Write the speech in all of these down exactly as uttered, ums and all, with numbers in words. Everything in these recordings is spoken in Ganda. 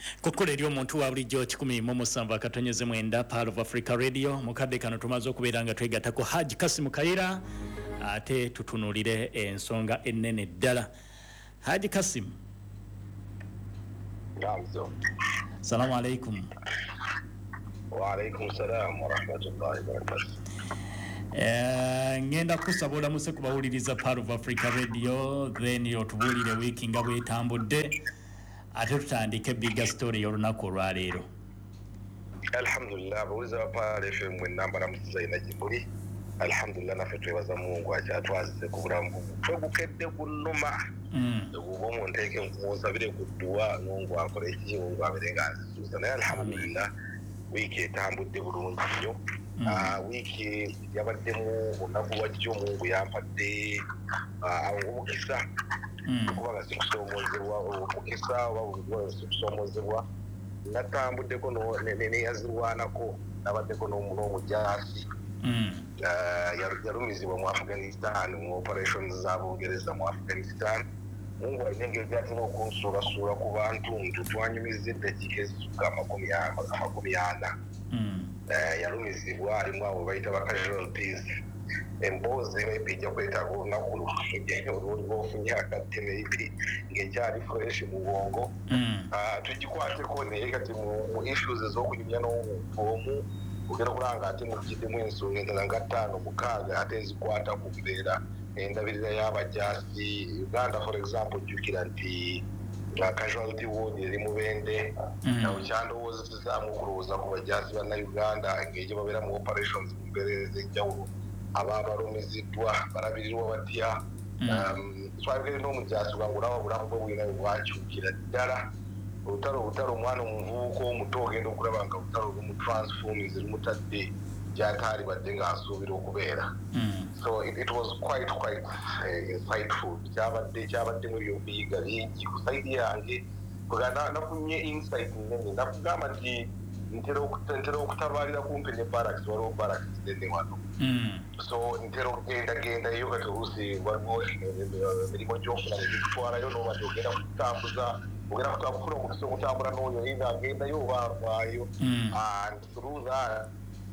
Kokole eri omuntu wa bulijjo kikumi mu musanvu akatonyeze mwenda Pearl of Africa Radio mukadde kano tumaze okubeera nga twegattako Haji Kasim Kaira ate tutunulire ensonga ennene ddala. Haji Kasim. Gamzo. Salamu alaikum. Wa alaikum salam wa rahmatullahi wa barakatuh. Eh, ngenda kusaba olamuse kubawuliriza Pearl of Africa Radio then yotubulire wiki nga bwetambudde. Ate tutandike bigger story y'olunaku olwaleero. Alhamdulillah abawiza ba Pearl F M mwe nambala musizaina Jibuli. Alhamdulillah naffe twebaza Mungu akyatwazise ku bulamu twebukedde gunnuma. Ubo omuntu eke nkumusabire ku dduwa Mungu akole ekimu ng'abeere ng'azisuuza naye alhamdulillah wiiki etambudde bulungi nnyo. Wiiki yabaddemu olunaku lwajjo Mungu yampadde omukisa kuba sikusomozebwa omukisa oba sikusomozebwa natambuddeko neyazirwanako nabaddeko n'omujaasi yalumizibwa mu Afghanistan mu operations z'Abongereza mu Afghanistan. Mungu alina engeri gy'atina okunsuulasuula ku bantu nti twanyumiza eddakiika ezisuka amakumi ana. Yalumizibwa alimu abo bayita ba casualties. Emboozi ejja kwetaaga olunaku olwoli b'ofunye akadde maybe ng'ekyali fresh mu bwongo. Tugikwateko naye kati mu issues ez'okunyumya n'omuntu omu ogenda kulanga ate mujjiddemu ensonga endala nga ttaano mukaaga ate ezikwata ku kubeera endabirira y'abajaasi. Uganda for example jjukira nti casualty ward eri Mubende nawe kyandowoozesezaamu okulowooza ku bajaasi bannayuganda ng'egyo babeera mu operations mu mbeerera ez'enjawulo ababa balumiziddwa balabirirwa batya. Twabigere n'omujaasi gwange olaba obulamu bwe bwina bwakyukira ddala. Olutalo olutalo omwana omuvubuka omuto ogenda okulaba nga olutalo lumutransforming lumutadde gy'ataali badde ng'asuubira okubeera. So it, it was quite quite uh, insightful. Kyabadde kyabaddemu ebyokuyiga bingi ku sayidi yange nafunye insight nnene nakugamba nti ntera okutabaalira kumpi ne barracks waliwo barracks nnene wano. So ntera okugendagendayo kati oluusi waliwo emirimu gy'ofuna negikutwalayo n'obadde ogenda kutambuza ogenda kufuna omukisa okutambula n'oyo either agendayo oba avaayo and through that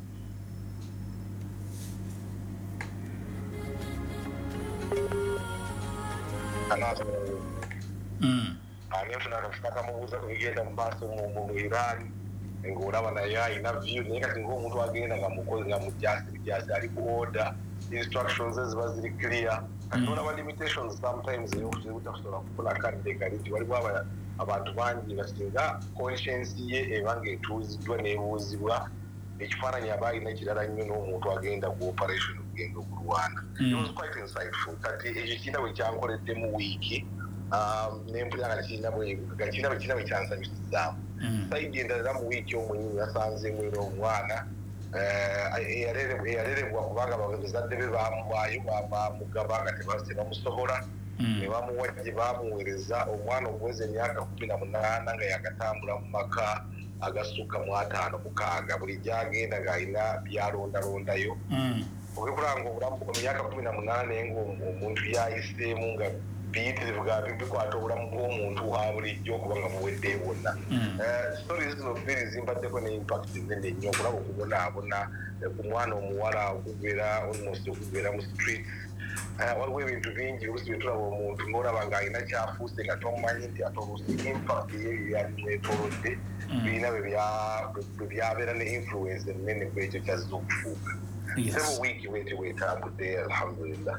ani tunakafika mubuuza ku bigenda mu maaso mu Iran ng'olaba naye alina view naye kati ng'omuntu agenda nga mukozi nga mujaasi bijaasi ali ku order instructions eziba ziri clear kati n'olaba limitations sometimes ey'obutakusobola kufuna kadde kali nti waliwo abantu bangi nga singa conscience ye eba ng'etuuziddwa n'ebuuzibwa ekifaananyi aba alina kirala nnyo n'omuntu agenda ku operation okugenda okulwana. It was quite insightful. Kati ekyo kirina bwe kyankoledde mu wiiki n'empulira nga kirina bwe kyansanyusizaamu. Sayidi endala mu wiiki omwenyi yasanzeemu era omwana eyalerebwa kubanga bazadde be bamuwaayo bamugaba nga tebamusobola ne bamuwa gye bamuweereza omwana okuweza emyaka kumi na munaana nga yagatambula mu maka agasukka mu ataano mukaaga buli gy'agenda ng'alina byalondalondayo. Ogekulanga obulamu mu myaka kumi na munaana naye ng'omuntu yayiseemu nga biyitirivu ga bikwata obulamu bw'omuntu wa bulijjo okuba nga buwedde bwonna. Stories zino bbiri zimpaddeko ne impact nnene nnyo okulaba okubonaabona ku mwana omuwala okubeera almost okubeera mu streets. Waliwo ebintu bingi oluusi bye tulaba omuntu ng'olaba ng'alina kyafuuse nga tomumanyi nti ate oluusi impact ye byalimuetolodde birina bwe byabeera ne influence ennene ku ekyo kyazza okufuuka. Sebo wiiki bweti bwetambudde alhamdulillah.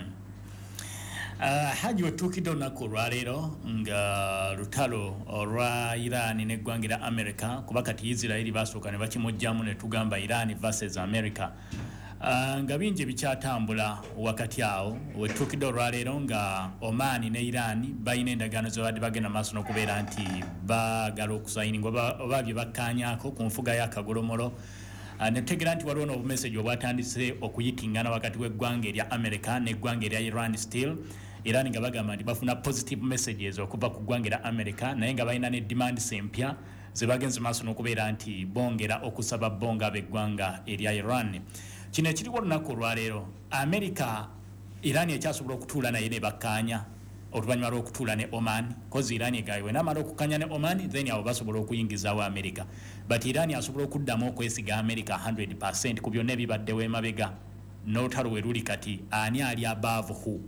Haji wetuukidde olunaku olwaleero nga lutalo olwa Iran n'eggwanga lya America kuba kati Israel basooka ne bakimujjamu ne tugamba Iran versus America. Uh, nga bingi bikyatambula wakati awo wetuukidde olwaleero nga Oman ne Iran balina endagaano ze badde bagenda maaso n'okubeera nti baagala okusayininga oba bye bakkaanyaako ku nfuga y'akagolomolo. Uh, netutegeera nti waliwo n'obumesegi obwatandise okuyitingana wakati w'eggwanga erya America n'eggwanga erya Iran still. Iran nga bagamba nti bafuna positive messages okuva ku ggwanga erya America naye nga balina ne demands empya ze bagenze maaso n'okubeera nti bongera okusaba bonga ab'eggwanga erya Iran. Kino ekiri olunaku olwaleero America Iran ekyasobola okutuula naye ne bakkaanya oluvannyuma lw'okutuula ne Oman kozi Iran egayiwe n'amala okukanya ne Oman then abo basobola okuyingizaawo America but Iran asobola okuddamu okwesiga America one hundred percent ku byonna ebibaddewo emabega n'olutalo we luli kati ani ali above who?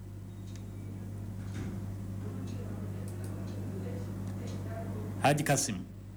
Haji Kasim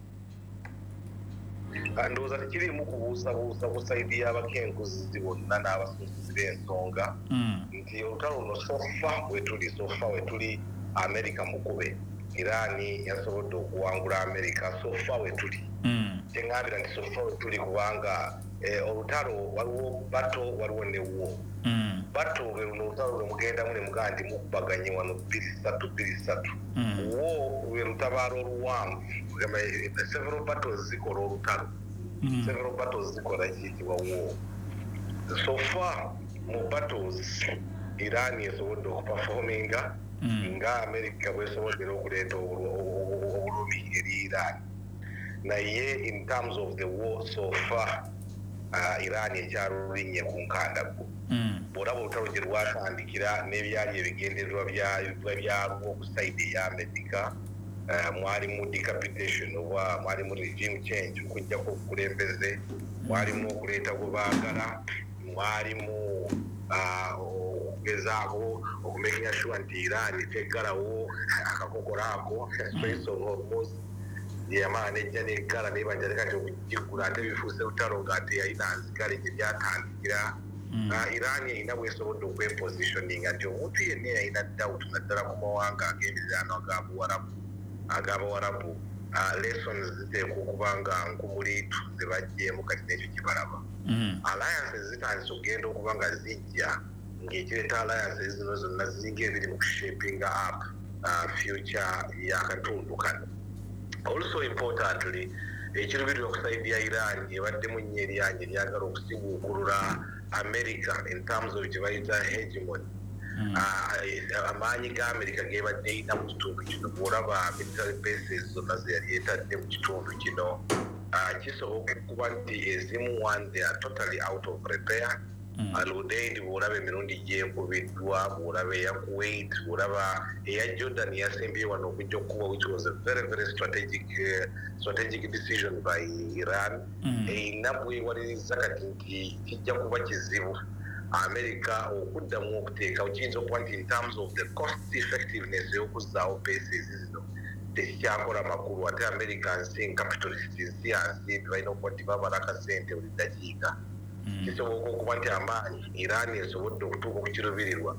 ndowooza tekirimu kubuusabuusa ku sayidi y'abakenkuzi bonna n'abasuubuzi b'ensonga nti olutalo luno sofa we tuli sofa we tuli America mukube Irani yasobodde okuwangula America sofa we tuli teŋŋambira nti sofa we tuli kubanga olutalo waliwo bato waliwo ne wo bato lwe luno olutalo lwe mugendamu ne mugaa nti mukubaganye wano bbiri ssatu bbiri ssatu wo lwe lutabaalo oluwanvu several battles zikola olutalo several battles zikola kiyitibwa wo so far mu battles Iran esobodde okuperforminga nga America bwesoboddera okuleeta obulumi eri Iran naye in terms of the war so far uh, Iran ekyalulinnye ku nkandago bw'olaba olutalo gye lwatandikira n'ebyali ebigendererwa byalwo ku sayidi eya America mwalimu decapitation oba mwalimu regime change okujjako obukulembeze mwalimu okuleeta gwe baagala mwalimu okugezaako okumakinga sure nti Iran teggalawo akakokola ako Strait of Hormuz yeyamala nejja neggala nebanjaleka nti okugiggula ate bifuuse lutalo ng'ate yalina nzigale gye byatandikira Iran erina bwesobodde okwepositioninga nti omuntu yenna yalina doubt naddala ku mawanga ag'emiriraano ag'abuwarabu ag'abawarabu lessons ziteekwa okuba nga nkumuliitu ze bajjeemu kati n'ekyo kye balaba alliances zitandise okugenda okuba nga zijja ng'ekireeta alliances zino zonna ziringa ebiri mu kushapinga up future y'akatundu kano. Also importantly ekirubirirwa ku sayidi ya Iran ebaddemu nnyo eryanyi eryagala okusiguukulula America in terms of kye bayita hegemony. Amaanyi ga America geebadde erina mu kitundu kino bw'olaba military bases zonna ze yali etadde mu kitundu kino kisoboka okuba nti ezimu one they are totally out of repair. Al-Udeid bw'olaba emirundi gyekubiddwa bw'olaba eya Kuwait bw'olaba eya Jordan yasimbye wano okujja okuba which was a very very strategic uh, strategic decision by Iran erina bwewaliriza kati nti kijja kuba kizibu America okuddamu okuteeka kiyinza okuba nti in terms of the cost effectiveness y'okuzzaawo bases zino tekikyakola makulu ate America nsi capitalist nsi yansi balina okuba nti babala akasente buli ddakiika kisoboka okuba nti amaanyi Iran esobodde okutuuka ku kirubirirwa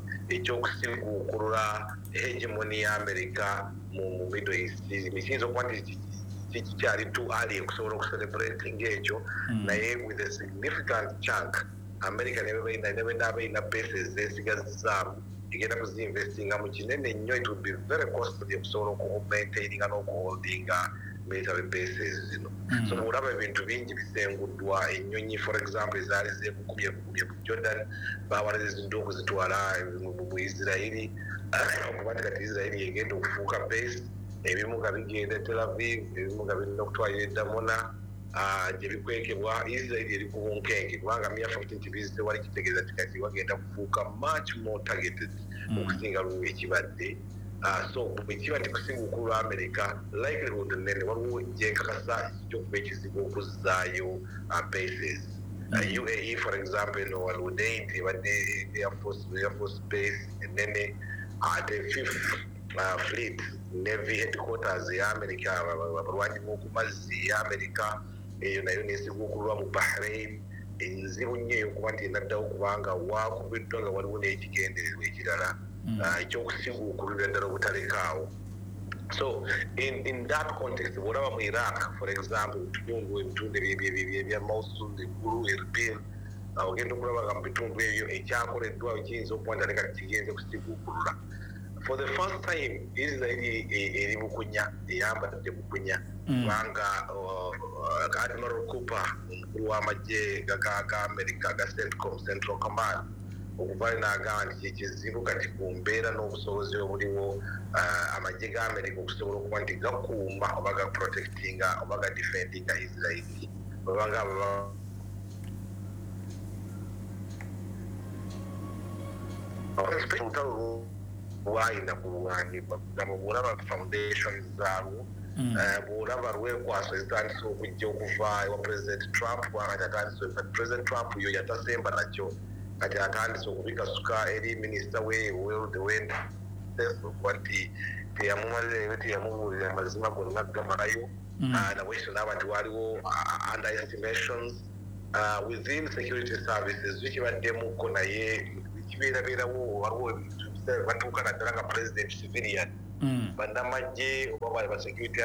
ekyokusiguukulula hegemony ya America mu Middle East kiyinza okuba nti kikyali too early okusobola okucelebrate ng'ekyo naye with a significant chunk America nebenaaba erina bases zesigazizaamu egenda kuzinvestinga mu kinene nnyo it would be very costly okusobola okumaintaininga n'okuholdinga military bases zino. So bw'olaba ebintu bingi bisenguddwa ennyonyi for example ezaali zeekukubye kukubye mu Jordan baawala zizidde okuzitwala mu Israeli okuba nti kati Israeli egenda okufuuka base ebimu nga bigenda Tel Aviv ebimu nga birina okutwalira e Damona gye bikwekebwa Israeli eri ku bunkenke kubanga mere fact nti bizite wali kitegeeza nti kati bagenda kufuuka much more targeted okusinga lwe ekibadde. Uh, so bwekiba nti kusiguukulula America likelihood nene waliwo gyekakasa ekyokuba ekizibu okuzzaayo bases. U A E for example no Al-Udeid ebadde Air Force Air Force base enene ate fifth uh, fleet Navy headquarters ya America abalwanyi b'oku mazzi ya America eyo nayo nesiguukululwa mu Bahrain enzibu nnyo eyokuba nti enaddawo kubanga waakubiddwa nga waliwo n'ekigendererwa ekirala ekyokusiguukulula ddala obutalekaawo. So in, in that context bw'olaba mu Iraq for example ebitundu ebitundu ebya Mosul eggulu Erbil ogenda okulaba nga mu bitundu ebyo ekyakoleddwa kiyinza okuba nti aleka kigenze kusiguukulula. For the first time Israeli eri bukunya eyambadde bukunya kubanga Admiral Cooper omukulu w'amagye ga America ga CENTCOM Central Command okuvayo n'agamba nti kyekizibu kati ku mbeera n'obusobozi obuliwo amagye ga America okusobola okuba nti gakuuma oba gaprotectinga oba gadefendinga Israeli babanga olutalo waina kuwandiikwa kugamba bw'olaba foundations zaabwo bw'olaba lwekwaso ezitandise okujja okuva ewa president Trump kati atandise president Trump yo yatasemba nakyo kati atandise okubikasuka eri minisita we wenda nti teyamumalira teyamubuulira amazima gonna gamalayo nabwekyo n'aba nti waliwo underestimations within security services bikibaddemuko naye kibeerabeerawo waliwo batuuka naddala nga president civilian bannamagye oba ba security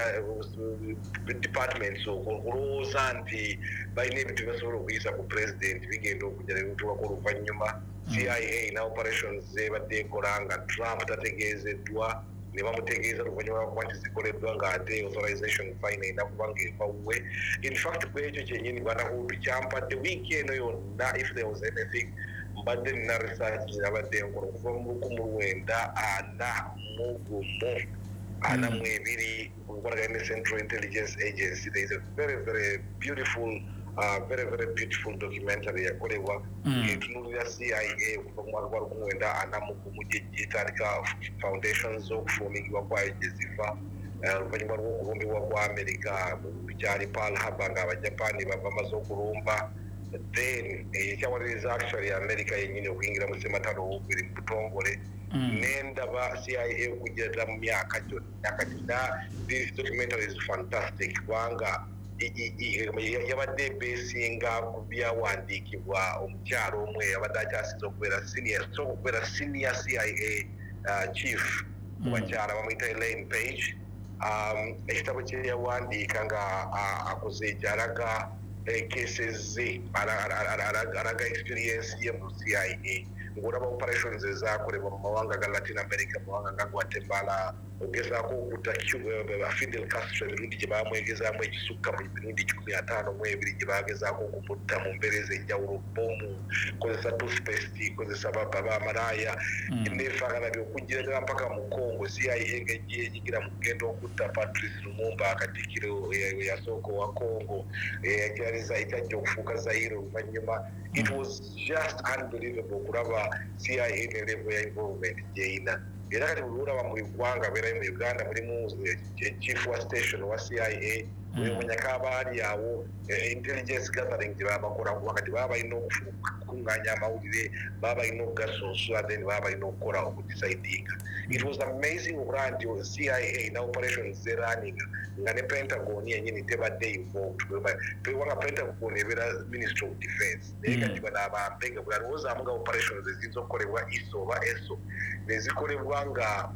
departments okulowooza nti balina ebintu byasobola okuyisa ku president bigenda okujja nebituwako oluvannyuma C I A na operations zebadde ekola nga Trump tategeezeddwa ne bamutegeeza oluvannyuma lwakuba nti zikoleddwa ng'ate authorization fine erina kuba ng'evawwe. In fact ku ekyo kyennyini banahudu kyampadde wiiki eno yonna if there was anything mbadde nina research nabadde nkola okuva mu lukumi lwenda ana mu gumu ana mu ebiri okukolagana ne Central Intelligence Agency. There is a very very beautiful uh, very very beautiful documentary yakolebwa ng'etunuulira C I A okuva mu mwaka gwa lukumi lwenda ana mu gumu gye gitandika foundations z'okufumingibwa kwayo gye ziva oluvannyuma lw'okulumbibwa kwa America bikyali Pearl Harbor ng'Abajapani bamaze okulumba. Then ekyawaliriza actually America yennyini okuyingira mu ssematalo owokubiri mu butongole n'endaba C I A okujja mu myaka gyonna kati this documentary is fantastic kubanga yabadde ebeesinga ku byawandiikibwa omukyalo omwe yabadde akyasinza okubeera senior so okubeera senior C I A chief mu bakyala bamuyita Elaine Page. Ekitabo kye yawandiika nga akoze ekyalaga cases ze alaga experience ye mu C I A ng'olaba operations ezakolebwa mu mawanga ga Latin America mu mawanga ga Guatemala ogezaako okutta Fidel Castro emirundi gye baamwegezaamu ekisukka mu mirundi kikumi ataano mu ebiri gye baagezaako okumutta mu mbeereza enjawulo bomu kozesa toothpaste kozesa bamalaaya neefaanana by'okujjira ddala mpaka mu Congo C I A ng'ejja enyigira mu kugenda okutta Patrice Lumumba katikkiro eyasooka owa Congo ekiraliza ekyajja okufuuka Zaire oluvannyuma. It was just unbelievable okulaba C I A ne level ya involvement gyeyina. Era kati buli olaba mu ggwanga beera mu Uganda mulimu chief wa station wa C I A buli munyaka abaali awo intelligence gathering gye baba bakola kuba kati baba balina okukuŋŋaanya amawulire baba balina okugasonsula then baba balina okukola okudecidinga. It was amazing okulaba nti C I A na operations zeraninga nga ne Pentagon yennyini tebadde involved kubanga Pentagon ebeera Ministry of Defense naye kati bano abambega bwe alowoozamu nga operations eziyinza okukolebwa I S O oba E S O nezikolebwa nga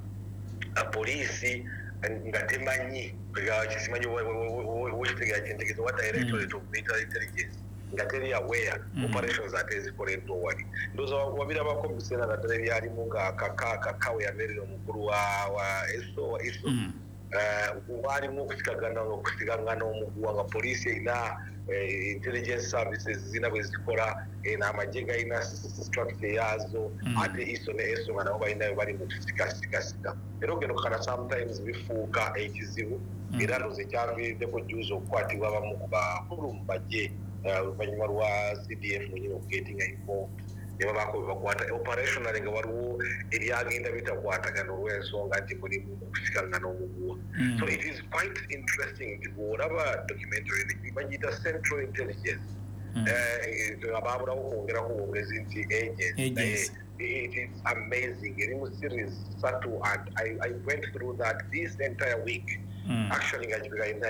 poliisi nga temanyi kisimanyi wekitegera kyentegeeza wa Directorate of Military Intelligence nga teri aware operations ate ezikoleddwa wali ndowooza wabirabako mu biseera naddala ebyalimu nga kakawe yabeerera omukulu wa E S O wa I S O walimu okusigagana okusigangana omuguwa nga poliisi erina intelligence services zina bwe zikola n'amagye galina structure yaazo ate I S O ne E S O nga nabo balinayo bali mu kusigasigasiga era ogenda okukana sometimes bifuuka ekizibu era ndowooza ekyaviiriddeko juuzi okukwatibwa abamu ku bakulu mu bagye oluvannyuma lwa C D F nyini okugetinga involved ne babaako bwe bakwata operationally nga waliwo ebyagenda bitakwatagana olw'ensonga nti mulimu okusikangana omuguwa. So it is quite interesting nti bw'olaba documentary bagiyita Central Intelligence abaabulawo okwongeraku bwongezi nti agents. It is amazing. It was series Satu and I, I went through that this entire week. Mm. Actually, I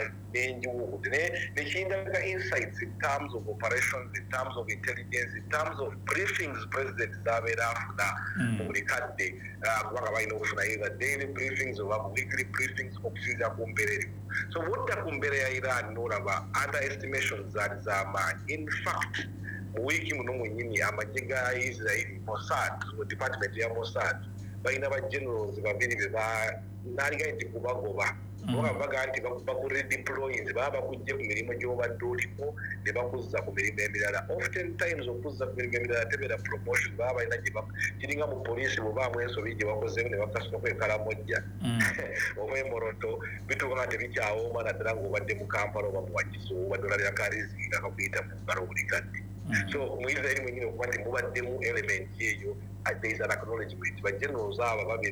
the insights in terms of operations, in terms of intelligence, in terms of briefings. President David after Murikade, either daily briefings or weekly briefings of Sida Kumbere. So what the Kumbere Iran know about underestimations that Zama, in fact. Wiki munomu nyini amajega Israeli Mossad mu department ya Mossad bayina ba generals babiri beba naliga nti kubagoba oba baga nti baku redeploy baba kujje ku mirimo gy'obadde oliko ne bakuzza ku mirimo emirala. Often times okuzza ku mirimo emirala tebera promotion baba balina gye kiringa mu poliisi bwebaamu ensobi gye bakozeewo ne bakasuka kwekalamojja oba emoroto bituuka nga tebikyawooma naddala ng'obadde mu Kampala oba mu Wakiso obadde olalira kalizingi nga kakuyita mu ngalo buli kadde. So mu Israeli mwenyini okuba nti mubaddemu element eyo there is an acknowledgement ba generals aba babiri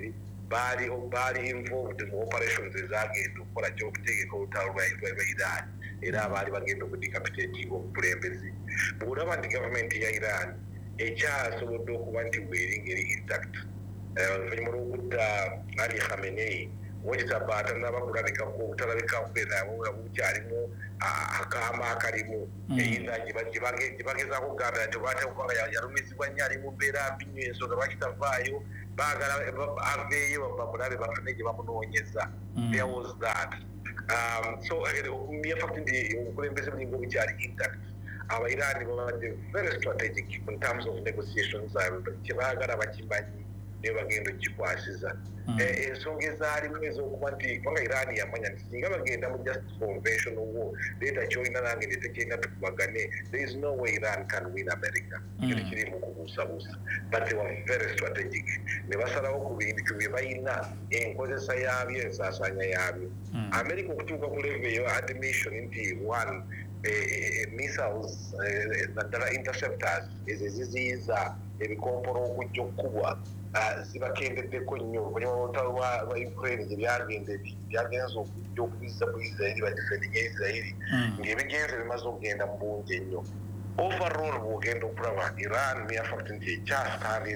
bali bali involved mu operations ezagenda okukola ky'okutegeka olutalo lwa Iran era baali bagenda okudecapitate obukulembeze. Bw'olaba nti gavumenti ya Iran ekyasobodde okuba nti bw'eri intact oluvannyuma lw'okutta Ali Khamenei wekitabaata n'abakulabikako obutalabikako era bukyalimu akaama akalimu eyinza gye bagezaako okugambira nti obaate okubanga yalumizibwa nnyo ali mu mbeera mbi nnyo ensonga lwaki tavaayo baagala aveeyo bamulabe bafune gye bamunoonyeza. There was that. Um, so mere fact nti obukulembeze bulinga obukyali intact Abairani babadde very strategic in terms of negotiations kyebaagala bakimanyi ne bagenda okikwasiza ensonga ezaalimu ez'okuba nti kubanga Iran yamanya nti singa bagenda mu just conventional war leeta kyolina nange ne tekirina tukubagane there is no way Iran can win America kiri kiri mu kubuusabuusa but they were very strategic ne basalawo ku bintu bye balina enkozesa yaabyo ensaasaanya yaabyo America okutuuka ku level eyo admission nti one missiles naddala interceptors eziziyiza ebikompolo okujja okukubwa zibakendeddeko nnyo oluvannyuma lw'olutalo lwa Ukraine gye byagenza okujja okubiza mu Israeli badifendinga Israeli ng'ebigenze bimaze okugenda mu bungi ennyo. Overall bw'ogenda okulaba Iran mere fact nti ekyasitandi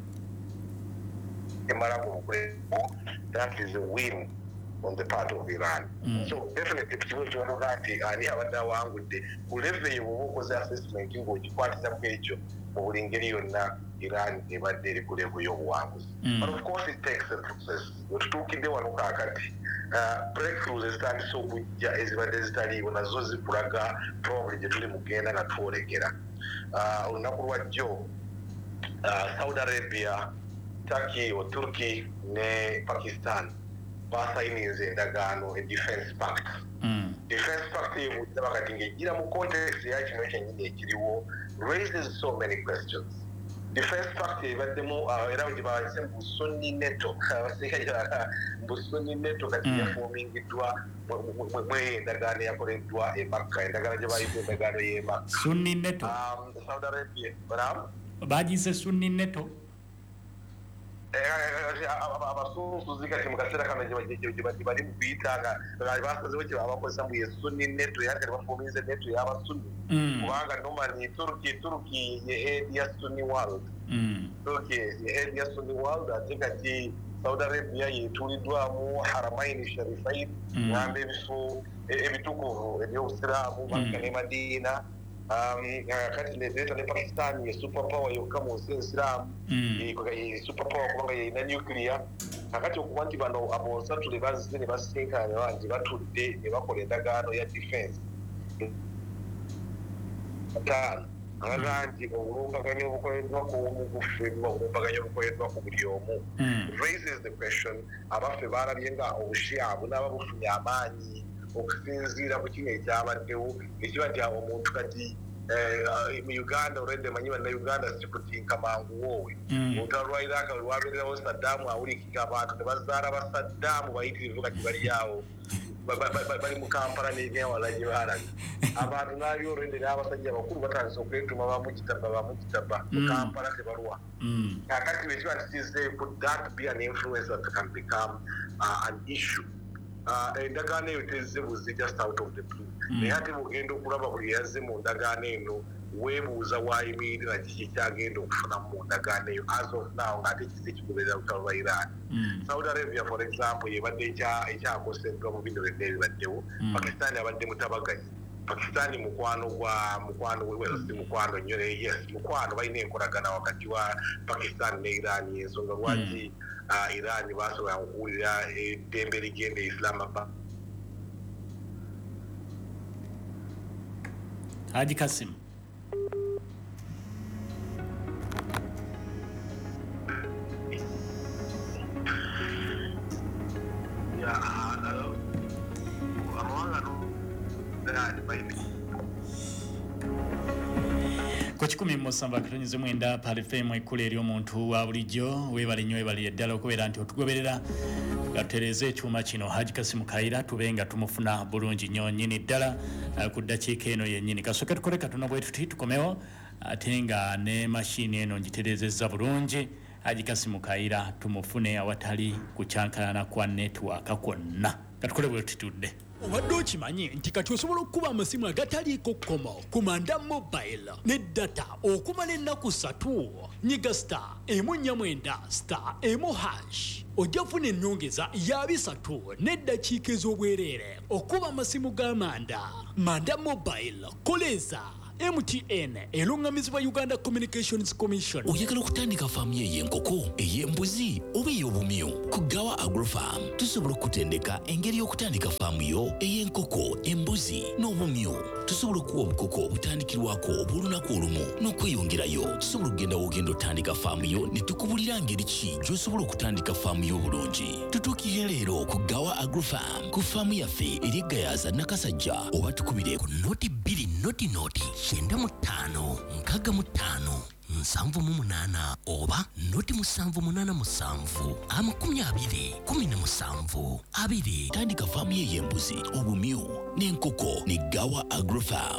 emala mu bukulembeze that is a win on the part of Iran. Mm. So definitely kikibuzo ky'onoga nti ani abadde awangudde ku level eyo bw'oba okoze assessment ng'okikwatiza ku ekyo mu buli ngeri yonna Iran ebadde eri ku level y'obuwanguzi. But of course it takes a process. Wetutuukidde wano kaakati breakthroughs ezitandise okujja ezibadde zitaliiwo nazo zikulaga probably gye tuli mugenda nga twolekera. Olunaku lwa jjo Saudi Arabia, Turkey or Turkey ne Pakistan basayinize endagaano e defense pact. Mm. Defense pact ebudde bakati ng'ejjira mu context ya kino ekyennyini ekiriwo raises so many questions. Defense pact ebaddemu era gye bawaise mu Sunni NATO abasirikale mu Sunni NATO kati yafomingiddwa mu endagaano eyakoleddwa e Makka endagaano gye bayita endagaano y'e Makka. Sunni NATO. Um, Saudi Arabia. Bagise Sunni NATO. abasuubuzi kati mu kaseera kano gye bali mu kuyitanga basazewo kye babakozesa mu Sunni NATO era kati bafumize NATO y'abasunni kubanga normally Turkey Turkey ye head ya Sunni world Turkey ye head ya Sunni world ate kati Saudi Arabia yetuuliddwamu Haramaini Sharifain ng'amba ebifo ebitukuvu eby'obusiraamu Makka ne Madina. Um, kati leta ne Pakistan ye superpower yokka mu nsi ensiraamu ye superpower kubanga yeyina nuclear kakati okuba nti bano abosatule bazze ne basinkana ne bangi batudde ne bakola endagaano ya defense ataano alaga nti obulumbaganyo obukoleddwa ku omuguffeddwa obulumbaganyo obukoleddwa ku buli omu raises the question abaffe baalabye nga obushiya bunaaba bufunye amaanyi okusinziira ku kino ekyabaddewo ekiba nti awo omuntu kati mu Uganda olwedde manyi bannayuganda sikutinka mangu woowe olutalo lwa Iraq lwabeererawo Saddaamu awulikika abantu ne bazaala ba Saddaamu bayitirivu kati bali awo bali mu Kampala n'ebyawala gye baalaga abantu naali olwedde n'abasajja bakulu batandise okwetuma bamukitaba bamukitaba mu Kampala tebalwa kakati bekiba nti could that be an influence that can become uh, an issue. Endagaano eyo tezze buzi just out of the blue naye ate bw'ogenda okulaba buli yazze mu ndagaano eno weebuuza waayimirira kiki kyagenda okufuna mu ndagaano eyo as of now ng'ate kize kigoberera lutalo lwa Iran. Saudi Arabia for example yebadde ekyakoseddwa mu bino byonna ebibaddewo. Pakistan abadde mutabaganye. Pakistan mukwano gwa mukwano we si mukwano nnyo naye yes mukwano balina enkolagana wakati wa Pakistan ne Iran y'ensonga lwaki Iran basobola okuwulira eddembe ligenda e Islamabad. Haji Kasim. Kwa kikumi musamba kitonyeze mwenda pale femu ekula eri omuntu wa bulijjo webale nnyo webale ddala okubeera nti otugoberera gatereze ekyuma kino Haji Kasim Kaira tubenga tumufuna bulungi nnyo nnyini ddala ku ddakiika eno yennyini kasooke tukole katono bwe tuti tukomewo ate nga ne mashini eno ngiterezezza bulungi Haji Kasimu Kaira tumufune awatali kuchankalana kwa network kwonna katukole bwe tutudde obadde okimanyi nti kati osobola okuba amasimu agataliiko kkomo kumanda mobile ne data okumala ennaku ssatu nyiga star emu nnya mwenda star emu hash ojja funa ennyongeza ya bisatu n'eddakiika ez'obwereere okuba amasimu g'amanda manda mobile koleza M T N elungamizibwa Uganda Communications Commission. Oyagala okutandika faamu y'enkoko ey'embuzi oba ey'obumyu ku Gawa Agrofarm tusobola okutendeka engeri y'okutandika faamu yo ey'enkoko embuzi n'obumyu. Tusobola okuwa obukoko obutandikirwako obw'olunaku olumu n'okweyongerayo. Tusobola okugenda w'ogenda otandika faamu yo ne tukubulira ngeri ki gy'osobola okutandika faamu yo obulungi. Tutuukire leero ku Gawa Agrofarm ku faamu yaffe eri Gayaza Nakasajja oba tukubire ku noti bbiri noti noti Shenda mutano, nkaga mutano, nsamvu mumunana, oba noti musamvu munana musamvu, ama kumi abiri, kumi na musamvu, abiri, tandika famu y'embuzi, obumyu, n'enkoko, ne Gawa Agrofarm.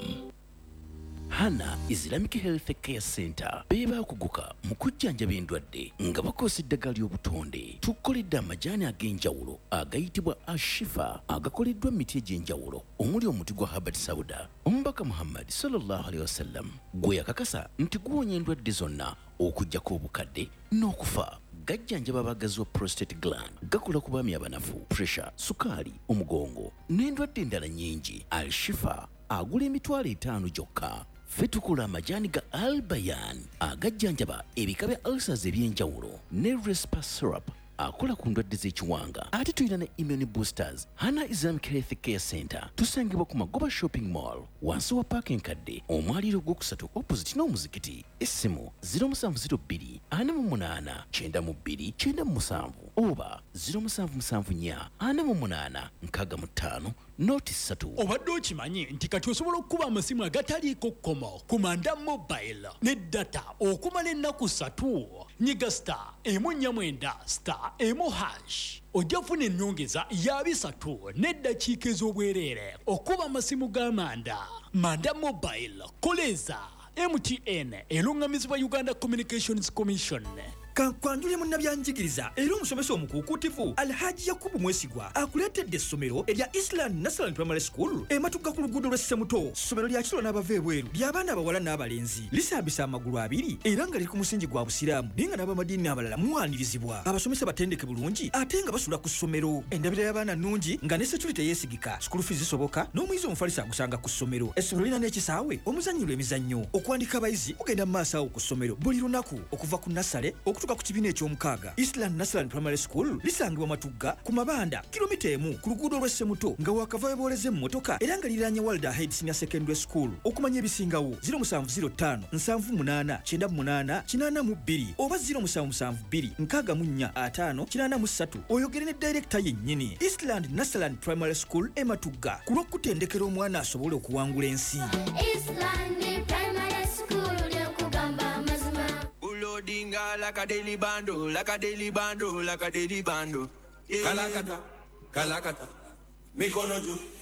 Hana Islamic Health Care Center beba okuguka mu kujjanjaba endwadde nga bakozesa eddagala ly'obutonde. Tukoledde amajaani ag'enjawulo agayitibwa Ashifa agakoleddwa mu miti egy'enjawulo omuli omuti gwa Habat Sauda. Omubaka Muhammad sallallahu alaihi wasallam gwe yakakasa nti guwonya endwadde zonna okuggyako obukadde n'okufa. Gajjanjaba abagazi wa prostate gland, gakola ku baami abanafu, pressure, sukaali, omugongo n'endwadde endala nnyingi. Al-Shifa agula emitwalo etaano gyokka. Ffe tukola amajaani ga Al-Bayan agajjanjaba ebika bya ulcers eby'enjawulo ne Respa syrup akola ku ndwadde z'ekiwanga. Ate tulina ne immune boosters. Hana Islamic Health Care Center tusangibwa ku Magoba Shopping Mall wansi wa paaka enkadde omwaliro ogwokusatu opposite n'omuzikiti. Essimu zero seven zero two ana mu munaana kyenda mu bbiri kyenda mu musanvu oba zero seven seven nnya ana mu munaana nkaaga mu ttaano noti ssatu. Obadde okimanyi nti kati osobola okuba amasimu agataliiko kkomo ku manda mobile ne data okumala ennaku ssatu nyiga star emu nnya mwenda star emu hash ojja funa ennyongeza ya bisatu n'eddakiika ez'obwereere okuba amasimu g'amanda manda mobile koleza M T N elungamizibwa Uganda Communications Commission. Kankwanjule munnabyanjigiriza era omusomesa omukuukutivu Alhaji Yakubu Mwesigwa akuleetedde essomero erya Island National Primary School ematugga ku luguudo lw'e Ssemuto. Ssomero lya kiro n'abava ebweru ly'abaana abawala n'abalenzi lisambisa amagulu abiri era nga liri ku musingi gwa busiraamu naye nga n'abamadiini abalala muwaanirizibwa. Abasomesa batendeke bulungi ate nga basula ku ssomero. Endabira y'abaana nnungi nga ne security yeesigika. School fees zisoboka n'omuyizi omufalisa agusanga ku ssomero. Essomero lirina n'ekisaawe omuzannyirwa emizannyo. Okuwandika abayizi kugenda mu maaso awo ku ssomero buli lunaku okuva ku nassale okutuuka ku kibiina eky'omukaaga. Eastland National Primary School lisangibwa Matugga ku Mabanda kilomita emu ku luguudo lw'e Ssemuto nga wakava booleze mu motoka era nga liranye Walda Head Senior Secondary School. Okumanya ebisingawo zero seven zero five nsanvu munaana kyenda munaana kinaana mu bbiri oba zero seven seven two nkaaga mu nnya ataano kinaana mu ssatu oyogere ne director yennyini. Eastland National Primary School e Matugga ku lw'okutendekera omwana asobole okuwangula ensi. Eastland Primary School ly'okugamba amazima. Dinga like a daily bando, like a daily bando, like a daily bando. Yeah. Kalakata, kalakata, mikono juu.